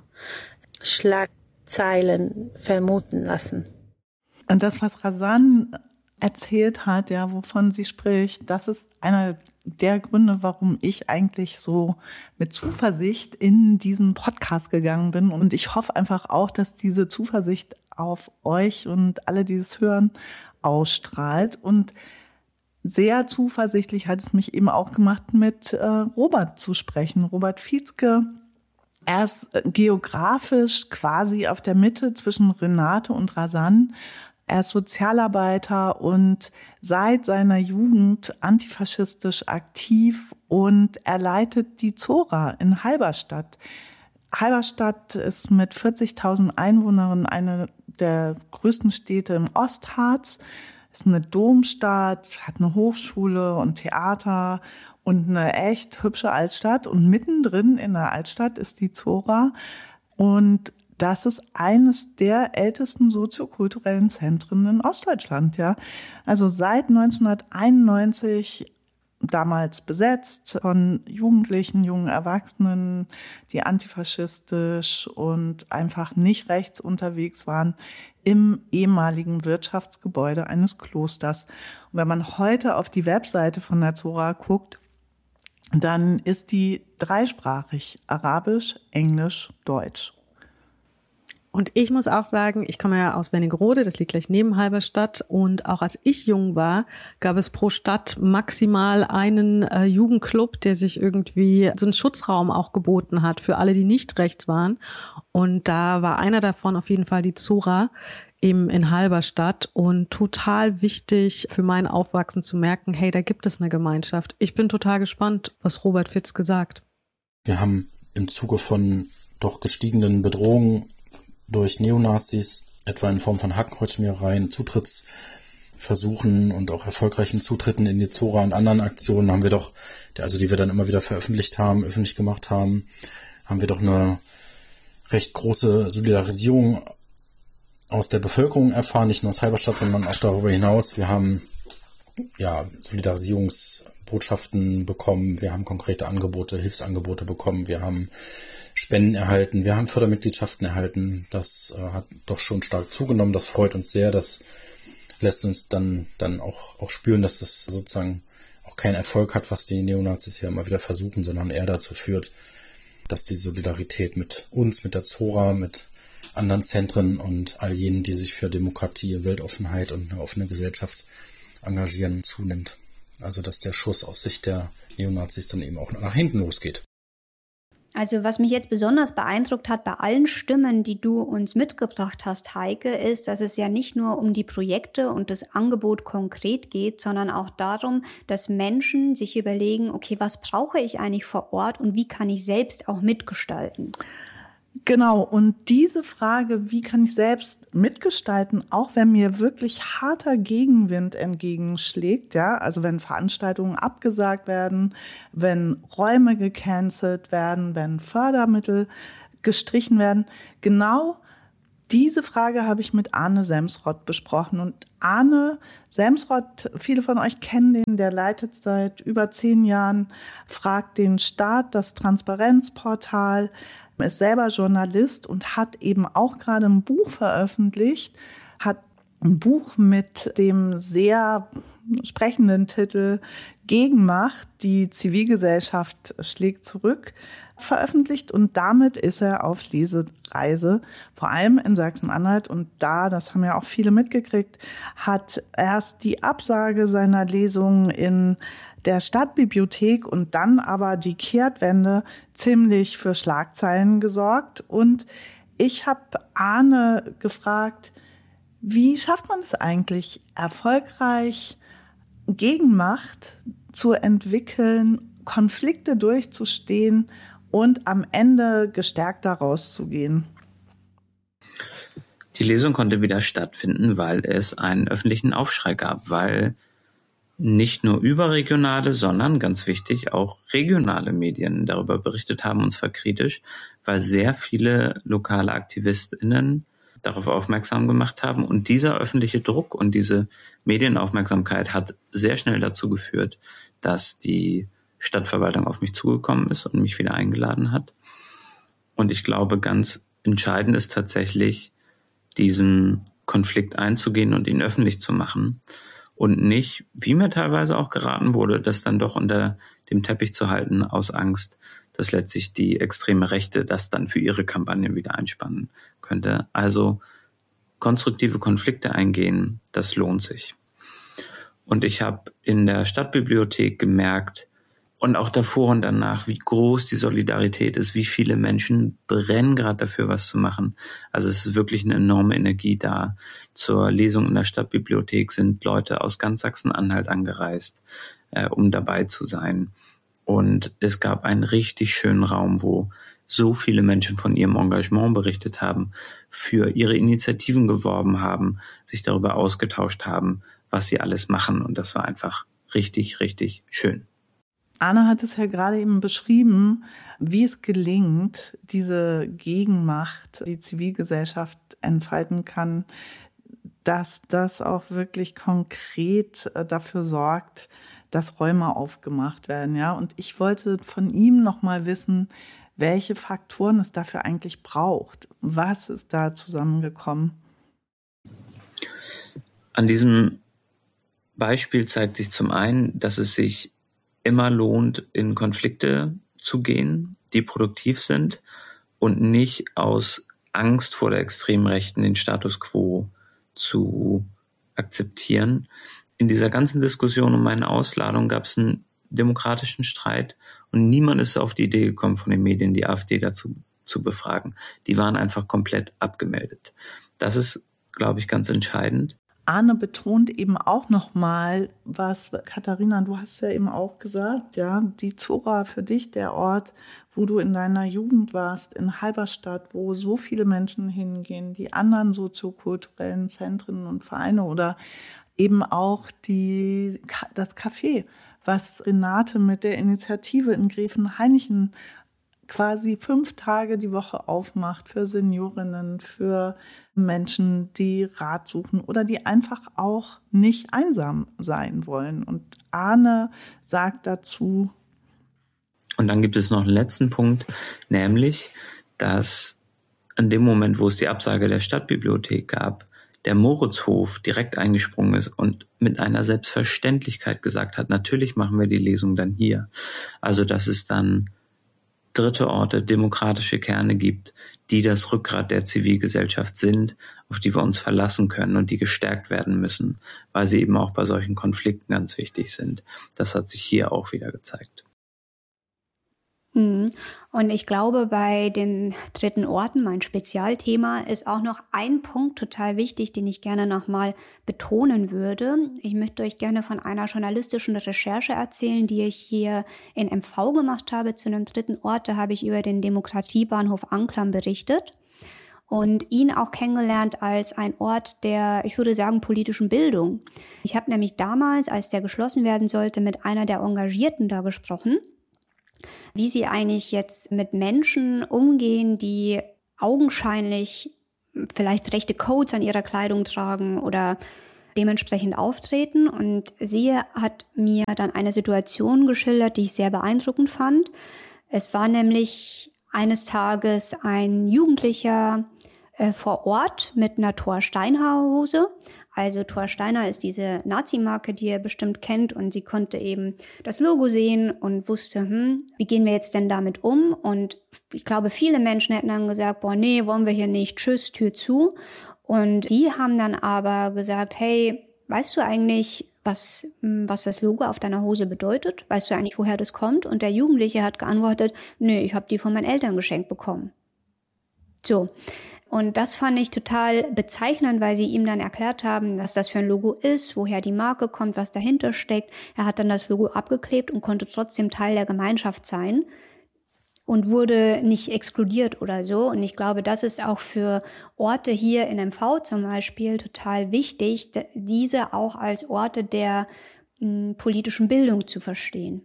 Schlagzeilen vermuten lassen. Und das, was Razan erzählt hat, ja, wovon sie spricht, das ist einer der Gründe, warum ich eigentlich so mit Zuversicht in diesen Podcast gegangen bin. Und ich hoffe einfach auch, dass diese Zuversicht auf euch und alle, die es hören, ausstrahlt. Und sehr zuversichtlich hat es mich eben auch gemacht, mit Robert zu sprechen. Robert Vietzke. Er ist geografisch quasi auf der Mitte zwischen Renate und Razan. Er ist Sozialarbeiter und seit seiner Jugend antifaschistisch aktiv, und er leitet die Zora in Halberstadt. Halberstadt ist mit 40.000 Einwohnern eine der größten Städte im Ostharz. Ist eine Domstadt, hat eine Hochschule und Theater und eine echt hübsche Altstadt. Und mittendrin in der Altstadt ist die Zora. Und das ist eines der ältesten soziokulturellen Zentren in Ostdeutschland, ja. Also seit 1991, damals besetzt von Jugendlichen, jungen Erwachsenen, die antifaschistisch und einfach nicht rechts unterwegs waren, im ehemaligen Wirtschaftsgebäude eines Klosters. Und wenn man heute auf die Webseite von der Zora guckt, dann ist die dreisprachig: Arabisch, Englisch, Deutsch. Und ich muss auch sagen, ich komme ja aus Wernigerode, das liegt gleich neben Halberstadt. Und auch als ich jung war, gab es pro Stadt maximal einen Jugendclub, der sich irgendwie so einen Schutzraum auch geboten hat für alle, die nicht rechts waren. Und da war einer davon auf jeden Fall die Zora eben in Halberstadt. Und total wichtig für mein Aufwachsen zu merken, hey, da gibt es eine Gemeinschaft. Ich bin total gespannt, was Robert Vietzke sagt. Wir haben im Zuge von doch gestiegenen Bedrohungen durch Neonazis, etwa in Form von Hakenkreuzschmierereien, Zutrittsversuchen und auch erfolgreichen Zutritten in die Zora und anderen Aktionen haben wir doch, also die wir dann immer wieder veröffentlicht haben, öffentlich gemacht haben, haben wir doch eine recht große Solidarisierung aus der Bevölkerung erfahren, nicht nur aus Halberstadt, sondern auch darüber hinaus. Wir haben Solidarisierungsbotschaften bekommen, wir haben konkrete Angebote, Hilfsangebote bekommen, wir haben Spenden erhalten, wir haben Fördermitgliedschaften erhalten. Das hat doch schon stark zugenommen. Das freut uns sehr. Das lässt uns dann auch spüren, dass das sozusagen auch keinen Erfolg hat, was die Neonazis hier immer wieder versuchen, sondern eher dazu führt, dass die Solidarität mit uns, mit der Zora, mit anderen Zentren und all jenen, die sich für Demokratie, Weltoffenheit und eine offene Gesellschaft engagieren, zunimmt. Also dass der Schuss aus Sicht der Neonazis dann eben auch nach hinten losgeht. Also was mich jetzt besonders beeindruckt hat bei allen Stimmen, die du uns mitgebracht hast, Heike, ist, dass es ja nicht nur um die Projekte und das Angebot konkret geht, sondern auch darum, dass Menschen sich überlegen, okay, was brauche ich eigentlich vor Ort und wie kann ich selbst auch mitgestalten? Genau, und diese Frage, wie kann ich selbst mitgestalten, auch wenn mir wirklich harter Gegenwind entgegenschlägt, ja, also wenn Veranstaltungen abgesagt werden, wenn Räume gecancelt werden, wenn Fördermittel gestrichen werden, genau diese Frage habe ich mit Arne Semsrott besprochen. Und Arne Semsrott, viele von euch kennen den, der leitet seit über 10 Jahren Frag den Staat, das Transparenzportal, ist selber Journalist und hat eben auch gerade ein Buch veröffentlicht, hat ein Buch mit dem sehr sprechenden Titel Gegenmacht, die Zivilgesellschaft schlägt zurück, veröffentlicht, und damit ist er auf Lesereise, vor allem in Sachsen-Anhalt, und da, das haben ja auch viele mitgekriegt, hat erst die Absage seiner Lesung in der Stadtbibliothek und dann aber die Kehrtwende ziemlich für Schlagzeilen gesorgt. Und ich habe Arne gefragt, wie schafft man es eigentlich, erfolgreich Gegenmacht zu entwickeln, Konflikte durchzustehen und am Ende gestärkt daraus zu gehen? Die Lesung konnte wieder stattfinden, weil es einen öffentlichen Aufschrei gab, weil nicht nur überregionale, sondern ganz wichtig auch regionale Medien darüber berichtet haben, und zwar kritisch, weil sehr viele lokale AktivistInnen darauf aufmerksam gemacht haben. Und dieser öffentliche Druck und diese Medienaufmerksamkeit hat sehr schnell dazu geführt, dass die Stadtverwaltung auf mich zugekommen ist und mich wieder eingeladen hat. Und ich glaube, ganz entscheidend ist tatsächlich, diesen Konflikt einzugehen und ihn öffentlich zu machen. Und nicht, wie mir teilweise auch geraten wurde, das dann doch unter dem Teppich zu halten, aus Angst, dass letztlich die extreme Rechte das dann für ihre Kampagnen wieder einspannen könnte. Also konstruktive Konflikte eingehen, das lohnt sich. Und ich habe in der Stadtbibliothek gemerkt, und auch davor und danach, wie groß die Solidarität ist, wie viele Menschen brennen gerade dafür, was zu machen. Also es ist wirklich eine enorme Energie da. Zur Lesung in der Stadtbibliothek sind Leute aus ganz Sachsen-Anhalt angereist, um dabei zu sein. Und es gab einen richtig schönen Raum, wo so viele Menschen von ihrem Engagement berichtet haben, für ihre Initiativen geworben haben, sich darüber ausgetauscht haben, was sie alles machen. Und das war einfach richtig, richtig schön. Anna hat es ja gerade eben beschrieben, wie es gelingt, diese Gegenmacht, die Zivilgesellschaft entfalten kann, dass das auch wirklich konkret dafür sorgt, dass Räume aufgemacht werden. Ja? Und ich wollte von ihm noch mal wissen, welche Faktoren es dafür eigentlich braucht. Was ist da zusammengekommen? An diesem Beispiel zeigt sich zum einen, dass es sich immer lohnt, in Konflikte zu gehen, die produktiv sind und nicht aus Angst vor der extremen Rechten den Status quo zu akzeptieren. In dieser ganzen Diskussion um meine Ausladung gab es einen demokratischen Streit und niemand ist auf die Idee gekommen, von den Medien die AfD dazu zu befragen. Die waren einfach komplett abgemeldet. Das ist, glaube ich, ganz entscheidend. Arne betont eben auch nochmal, was, Katharina, du hast ja eben auch gesagt, ja, die Zora für dich, der Ort, wo du in deiner Jugend warst, in Halberstadt, wo so viele Menschen hingehen, die anderen soziokulturellen Zentren und Vereine oder eben auch das Café, was Renate mit der Initiative in Gräfenhainichen quasi 5 Tage die Woche aufmacht für Seniorinnen, für Menschen, die Rat suchen oder die einfach auch nicht einsam sein wollen. Und Arne sagt dazu. Und dann gibt es noch einen letzten Punkt, nämlich, dass in dem Moment, wo es die Absage der Stadtbibliothek gab, der Moritzhof direkt eingesprungen ist und mit einer Selbstverständlichkeit gesagt hat, natürlich machen wir die Lesung dann hier. Also dass es dann dritte Orte, demokratische Kerne gibt, die das Rückgrat der Zivilgesellschaft sind, auf die wir uns verlassen können und die gestärkt werden müssen, weil sie eben auch bei solchen Konflikten ganz wichtig sind. Das hat sich hier auch wieder gezeigt. Und ich glaube, bei den dritten Orten, mein Spezialthema, ist auch noch ein Punkt total wichtig, den ich gerne nochmal betonen würde. Ich möchte euch gerne von einer journalistischen Recherche erzählen, die ich hier in MV gemacht habe zu einem dritten Ort. Da habe ich über den Demokratiebahnhof Anklam berichtet und ihn auch kennengelernt als ein Ort der, ich würde sagen, politischen Bildung. Ich habe nämlich damals, als der geschlossen werden sollte, mit einer der Engagierten da gesprochen, wie sie eigentlich jetzt mit Menschen umgehen, die augenscheinlich vielleicht rechte Codes an ihrer Kleidung tragen oder dementsprechend auftreten. Und sie hat mir dann eine Situation geschildert, die ich sehr beeindruckend fand. Es war nämlich eines Tages ein Jugendlicher vor Ort mit einer Thor Steinhauer-Hose. Also Thor Steiner ist diese Nazi-Marke, die ihr bestimmt kennt, und sie konnte eben das Logo sehen und wusste, wie gehen wir jetzt denn damit um? Und ich glaube, viele Menschen hätten dann gesagt, boah, nee, wollen wir hier nicht, tschüss, Tür zu. Und die haben dann aber gesagt, hey, weißt du eigentlich, was das Logo auf deiner Hose bedeutet? Weißt du eigentlich, woher das kommt? Und der Jugendliche hat geantwortet, nee, ich habe die von meinen Eltern geschenkt bekommen. So. Und das fand ich total bezeichnend, weil sie ihm dann erklärt haben, was das für ein Logo ist, woher die Marke kommt, was dahinter steckt. Er hat dann das Logo abgeklebt und konnte trotzdem Teil der Gemeinschaft sein und wurde nicht exkludiert oder so. Und ich glaube, das ist auch für Orte hier in MV zum Beispiel total wichtig, diese auch als Orte der politischen Bildung zu verstehen.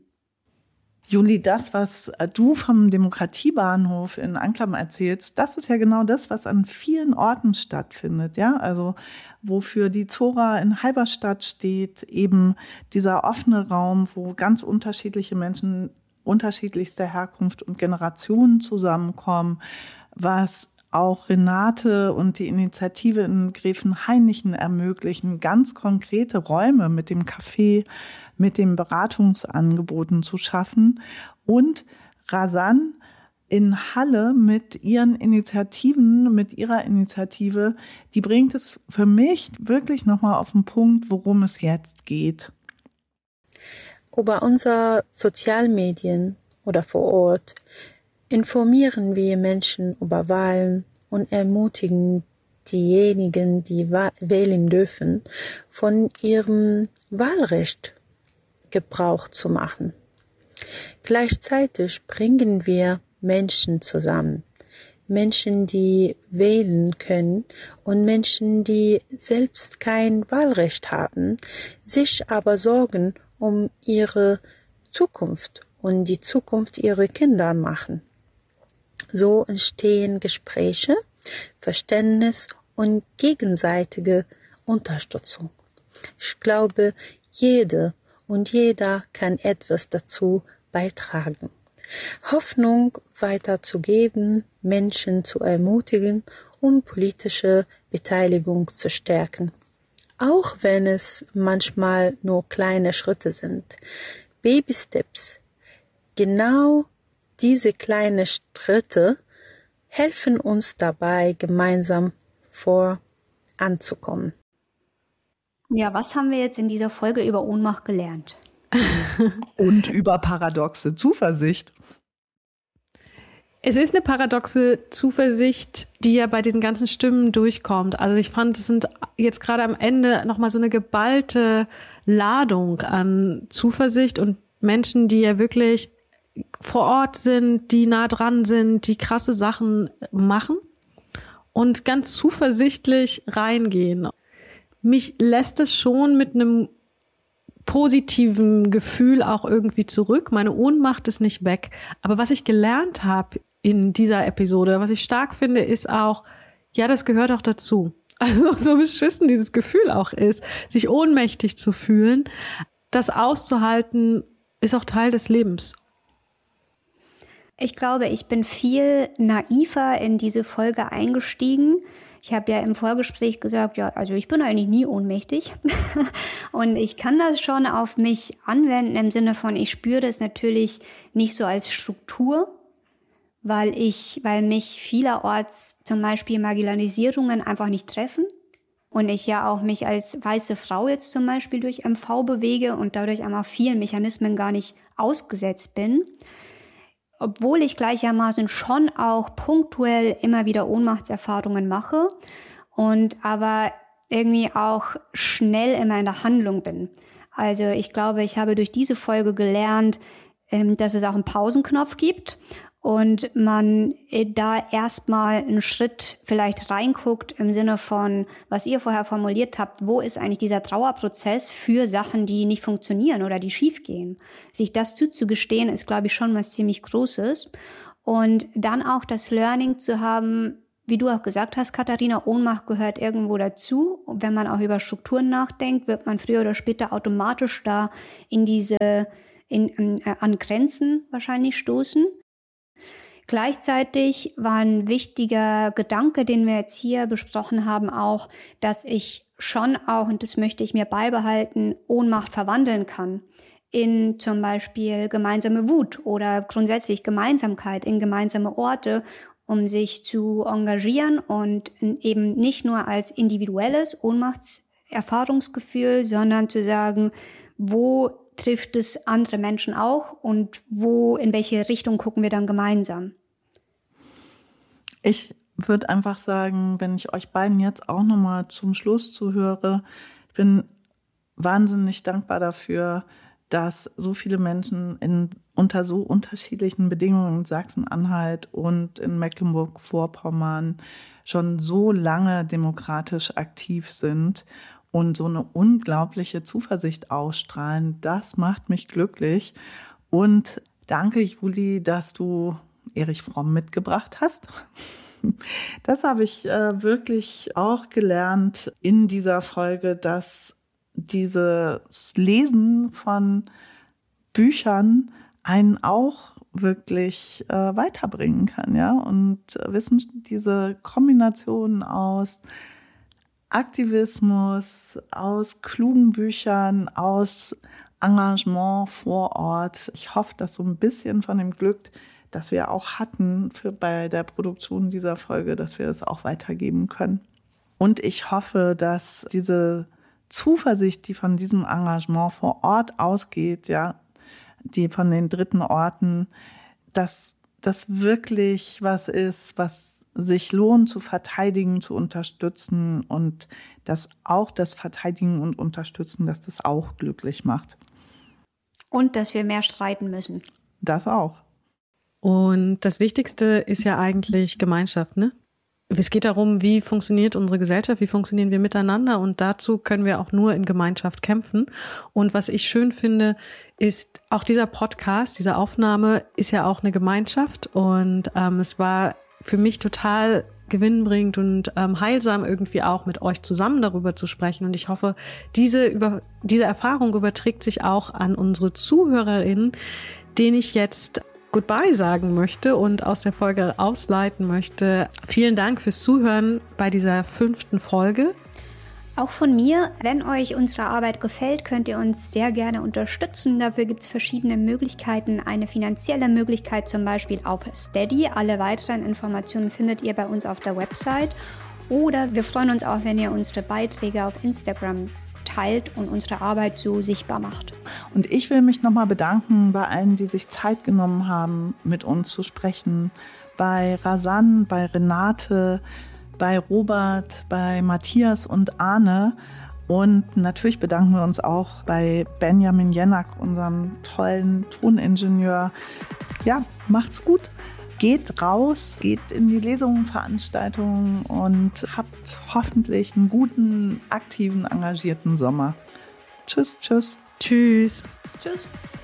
Juli, das, was du vom Demokratiebahnhof in Anklam erzählst, das ist ja genau das, was an vielen Orten stattfindet, ja, also wofür die Zora in Halberstadt steht, eben dieser offene Raum, wo ganz unterschiedliche Menschen unterschiedlichster Herkunft und Generationen zusammenkommen, was auch Renate und die Initiative in Gräfenhainichen ermöglichen, ganz konkrete Räume mit dem Café, mit den Beratungsangeboten zu schaffen, und Razan in Halle mit ihren Initiativen, mit ihrer Initiative, die bringt es für mich wirklich nochmal auf den Punkt, worum es jetzt geht. Über unsere Sozialmedien oder vor Ort informieren wir Menschen über Wahlen und ermutigen diejenigen, die wählen dürfen, von ihrem Wahlrecht Gebrauch zu machen. Gleichzeitig bringen wir Menschen zusammen. Menschen, die wählen können, und Menschen, die selbst kein Wahlrecht haben, sich aber sorgen um ihre Zukunft und die Zukunft ihrer Kinder machen. So entstehen Gespräche, Verständnis und gegenseitige Unterstützung. Ich glaube, jede und jeder kann etwas dazu beitragen. Hoffnung weiterzugeben, Menschen zu ermutigen und politische Beteiligung zu stärken. Auch wenn es manchmal nur kleine Schritte sind. Baby Steps. Genau diese kleinen Schritte helfen uns dabei, gemeinsam voranzukommen. Ja, was haben wir jetzt in dieser Folge über Ohnmacht gelernt? Und über paradoxe Zuversicht. Es ist eine paradoxe Zuversicht, die ja bei diesen ganzen Stimmen durchkommt. Also ich fand, es sind jetzt gerade am Ende nochmal so eine geballte Ladung an Zuversicht und Menschen, die ja wirklich vor Ort sind, die nah dran sind, die krasse Sachen machen und ganz zuversichtlich reingehen. Mich lässt es schon mit einem positiven Gefühl auch irgendwie zurück. Meine Ohnmacht ist nicht weg. Aber was ich gelernt habe in dieser Episode, was ich stark finde, ist auch, ja, das gehört auch dazu. Also so beschissen dieses Gefühl auch ist, sich ohnmächtig zu fühlen, das auszuhalten, ist auch Teil des Lebens. Ich glaube, ich bin viel naiver in diese Folge eingestiegen. Ich habe ja im Vorgespräch gesagt, ja, also ich bin eigentlich nie ohnmächtig und ich kann das schon auf mich anwenden im Sinne von, ich spüre das natürlich nicht so als Struktur, weil mich vielerorts zum Beispiel Marginalisierungen einfach nicht treffen und ich ja auch mich als weiße Frau jetzt zum Beispiel durch MV bewege und dadurch einmal vielen Mechanismen gar nicht ausgesetzt bin. obwohl ich gleichermaßen schon auch punktuell immer wieder Ohnmachtserfahrungen mache und aber irgendwie auch schnell immer in der Handlung bin. Also ich glaube, ich habe durch diese Folge gelernt, dass es auch einen Pausenknopf gibt und man da erstmal einen Schritt vielleicht reinguckt im Sinne von, was ihr vorher formuliert habt, wo ist eigentlich dieser Trauerprozess für Sachen, die nicht funktionieren oder die schiefgehen. Sich das zuzugestehen, ist, glaube ich, schon was ziemlich Großes. Und dann auch das Learning zu haben, wie du auch gesagt hast, Katharina, Ohnmacht gehört irgendwo dazu. Und wenn man auch über Strukturen nachdenkt, wird man früher oder später automatisch da an Grenzen wahrscheinlich stoßen. Gleichzeitig war ein wichtiger Gedanke, den wir jetzt hier besprochen haben, auch, dass ich schon auch, und das möchte ich mir beibehalten, Ohnmacht verwandeln kann in zum Beispiel gemeinsame Wut oder grundsätzlich Gemeinsamkeit in gemeinsame Orte, um sich zu engagieren und eben nicht nur als individuelles Ohnmachtserfahrungsgefühl, sondern zu sagen, wo trifft es andere Menschen auch und in welche Richtung gucken wir dann gemeinsam? Ich würde einfach sagen, wenn ich euch beiden jetzt auch nochmal zum Schluss zuhöre, ich bin wahnsinnig dankbar dafür, dass so viele Menschen unter so unterschiedlichen Bedingungen in Sachsen-Anhalt und in Mecklenburg-Vorpommern schon so lange demokratisch aktiv sind und so eine unglaubliche Zuversicht ausstrahlen. Das macht mich glücklich. Und danke, Juli, dass du Erich Fromm mitgebracht hast. Das habe ich wirklich auch gelernt in dieser Folge, dass dieses Lesen von Büchern einen auch wirklich weiterbringen kann, ja. Und wissen, diese Kombination aus Aktivismus, aus klugen Büchern, aus Engagement vor Ort. Ich hoffe, dass so ein bisschen von dem Glück, das wir auch hatten bei der Produktion dieser Folge, dass wir es auch weitergeben können. Und ich hoffe, dass diese Zuversicht, die von diesem Engagement vor Ort ausgeht, ja, die von den dritten Orten, dass das wirklich was ist, was sich lohnt zu verteidigen, zu unterstützen und dass auch das Verteidigen und Unterstützen, dass das auch glücklich macht. Und dass wir mehr streiten müssen. Das auch. Und das Wichtigste ist ja eigentlich Gemeinschaft, ne? Es geht darum, wie funktioniert unsere Gesellschaft, wie funktionieren wir miteinander und dazu können wir auch nur in Gemeinschaft kämpfen. Und was ich schön finde, ist auch dieser Podcast, diese Aufnahme ist ja auch eine Gemeinschaft und es war für mich total gewinnbringend und heilsam irgendwie auch mit euch zusammen darüber zu sprechen. Und ich hoffe, diese Erfahrung überträgt sich auch an unsere ZuhörerInnen, denen ich jetzt Goodbye sagen möchte und aus der Folge ausleiten möchte. Vielen Dank fürs Zuhören bei dieser 5. Folge. Auch von mir, wenn euch unsere Arbeit gefällt, könnt ihr uns sehr gerne unterstützen. Dafür gibt es verschiedene Möglichkeiten. Eine finanzielle Möglichkeit zum Beispiel auf Steady. Alle weiteren Informationen findet ihr bei uns auf der Website. Oder wir freuen uns auch, wenn ihr unsere Beiträge auf Instagram teilt und unsere Arbeit so sichtbar macht. Und ich will mich nochmal bedanken bei allen, die sich Zeit genommen haben, mit uns zu sprechen. Bei Razan, bei Renate, bei Robert, bei Matthias und Arne. Und natürlich bedanken wir uns auch bei Benjamin Jennack, unserem tollen Toningenieur. Ja, macht's gut. Geht raus, geht in die Lesungen, Veranstaltungen und habt hoffentlich einen guten, aktiven, engagierten Sommer. Tschüss, tschüss. Tschüss. Tschüss.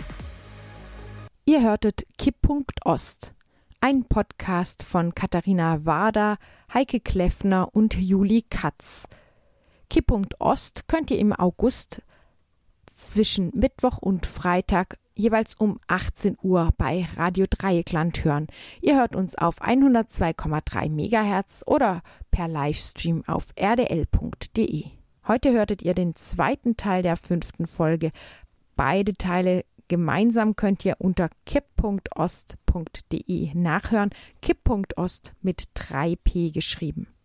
Ihr hörtet Kipppunkt Ost, ein Podcast von Katharina Wader, Heike Kleffner und Juli Katz. Kipppunkt Ost könnt ihr im August zwischen Mittwoch und Freitag jeweils um 18 Uhr bei Radio Dreieckland hören. Ihr hört uns auf 102,3 MHz oder per Livestream auf rdl.de. Heute hörtet ihr den 2. Teil der 5. Folge. Beide Teile gemeinsam könnt ihr unter kipp.ost.de nachhören. Kipp.ost mit 3p geschrieben.